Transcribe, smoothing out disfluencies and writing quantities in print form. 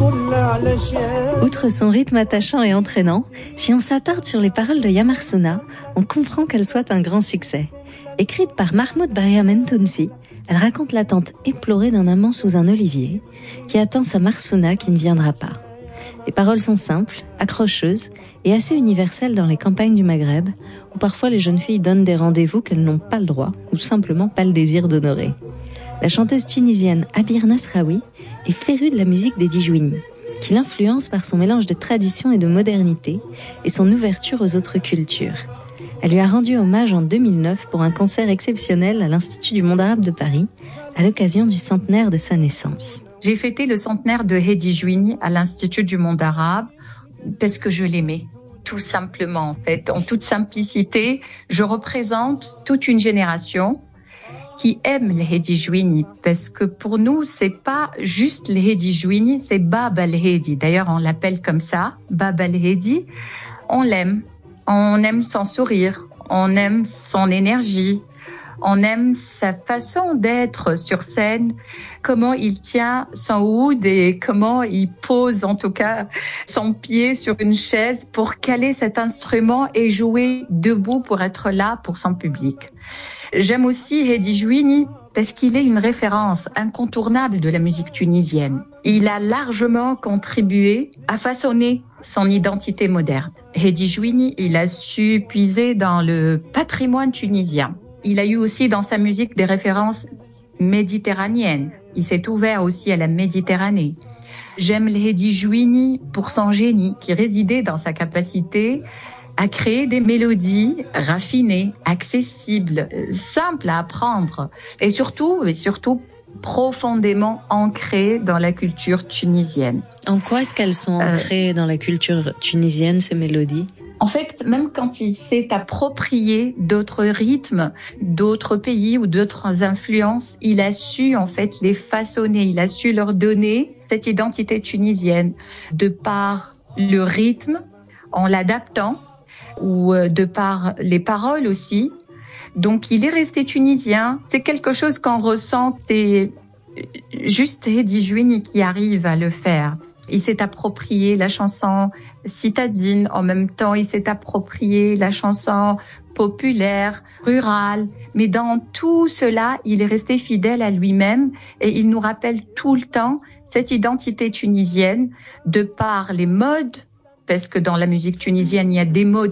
Outre son rythme attachant et entraînant, si on s'attarde sur les paroles de Ya Marsouna, on comprend qu'elle soit un grand succès. Écrite par Mahmoud Baryamen Tounsi, elle raconte l'attente éplorée d'un amant sous un olivier qui attend sa Marsouna qui ne viendra pas. Les paroles sont simples, accrocheuses et assez universelles dans les campagnes du Maghreb, où parfois les jeunes filles donnent des rendez-vous qu'elles n'ont pas le droit ou simplement pas le désir d'honorer. La chanteuse tunisienne Abir Nasraoui est férue de la musique d'Edi Jouini, qui l'influence par son mélange de tradition et de modernité et son ouverture aux autres cultures. Elle lui a rendu hommage en 2009 pour un concert exceptionnel à l'Institut du monde arabe de Paris, à l'occasion du centenaire de sa naissance. J'ai fêté le centenaire de Edi Jouini à l'Institut du monde arabe parce que je l'aimais, tout simplement en fait. En toute simplicité, je représente toute une génération qui aime les Edi Jouini, parce que pour nous, c'est pas juste les Edi Jouini, c'est Baba el-Hedi. D'ailleurs, on l'appelle comme ça, Baba el-Hedi. On l'aime. On aime son sourire, on aime son énergie, on aime sa façon d'être sur scène, comment il tient son oud et comment il pose en tout cas son pied sur une chaise pour caler cet instrument et jouer debout pour être là pour son public. J'aime aussi Edi Jouini parce qu'il est une référence incontournable de la musique tunisienne. Il a largement contribué à façonner son identité moderne. Edi Jouini, il a su puiser dans le patrimoine tunisien. Il a eu aussi dans sa musique des références méditerranéennes. Il s'est ouvert aussi à la Méditerranée. J'aime Edi Jouini pour son génie qui résidait dans sa capacité à créer des mélodies raffinées, accessibles, simples à apprendre et surtout profondément ancrées dans la culture tunisienne. En quoi est-ce qu'elles sont ancrées dans la culture tunisienne, ces mélodies ? En fait, même quand il s'est approprié d'autres rythmes, d'autres pays ou d'autres influences, il a su en fait les façonner, il a su leur donner cette identité tunisienne de par le rythme, en l'adaptant, ou de par les paroles aussi. Donc il est resté tunisien. C'est quelque chose qu'on ressent, c'est juste Edi Jouini qui arrive à le faire. Il s'est approprié la chanson citadine, en même temps il s'est approprié la chanson populaire, rurale, mais dans tout cela, il est resté fidèle à lui-même et il nous rappelle tout le temps cette identité tunisienne de par les modes, parce que dans la musique tunisienne, il y a des modes